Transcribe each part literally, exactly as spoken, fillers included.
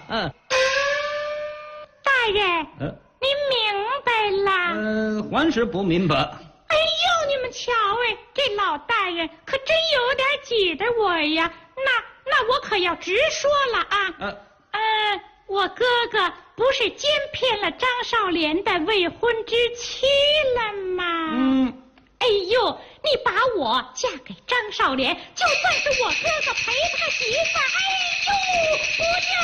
嗯。 大人， 呃， 您明白了？ 呃，还是不明白。 哎呦，你们瞧哎，这老大人可真有点挤得我呀。那那我可要直说了啊。 呃呃，我哥哥不是奸骗了张少莲的未婚之妻了吗？ 嗯。 哎呦，你把我嫁给张少莲，就算是我哥哥陪他媳妇，哎呦，不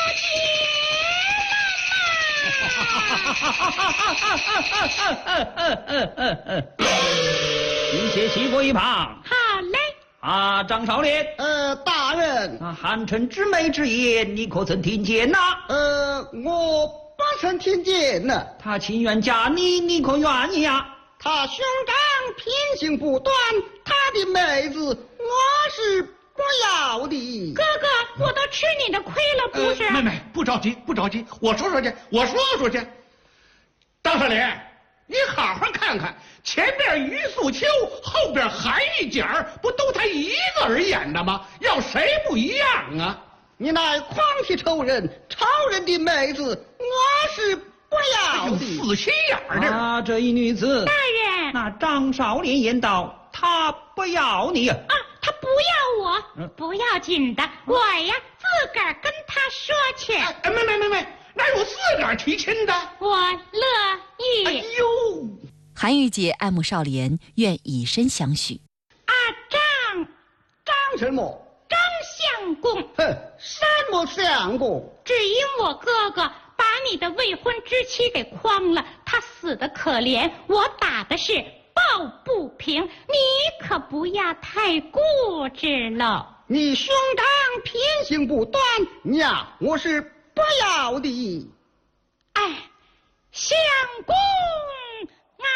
就结了吗？ 你且息过一旁。 好嘞。 啊，张少莲。 呃，大人。 啊，韩琛之美之言，你可曾听见呐？ 呃，我不曾听见呢。 他情愿嫁你，你可愿意呀？ 他兄长品行不端，他的妹子我是不要的。 哥哥，我都吃你的亏了，不是？ 呃、妹妹，不着急，不着急，我说说去，我说说去。张少莲，你好好看看，前边于素秋，后边韩玉姐儿，不都他一个人演的吗？要谁不一样啊？ 你乃诳替仇人，超人的妹子，我是不要的。 死心眼儿的啊，这一女子。 大人， 那张少莲言道，他不要你啊。 啊，他不要我， 嗯、 不要紧的，我呀自个儿跟他说去。 哎，妹妹妹妹，哪有自个儿提亲的？ 我乐意。 哎呦， 韩玉姐爱慕少莲，愿以身相许。 啊，张张什么？ 张相公。 哼，什么相公？ 只因我哥哥把你的未婚之妻给诓了，他死得可怜，我打的是抱不平，你可不要太固执了。 你兄长品行不端，娘我是不要的。 哎，相公啊！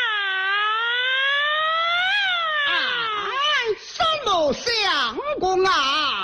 哎，什么相公啊？